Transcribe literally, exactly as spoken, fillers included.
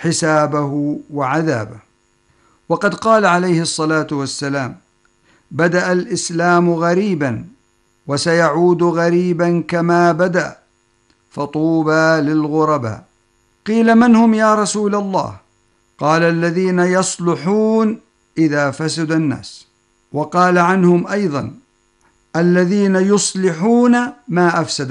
حسابه وعذابه. وقد قال عليه الصلاة والسلام: بدأ الإسلام غريبا وسيعود غريبا كما بدأ، فطوبى للغرباء. قيل: من هم يا رسول الله؟ قال: الذين يصلحون إذا فسد الناس. وقال عنهم أيضا: الذين يصلحون ما أفسد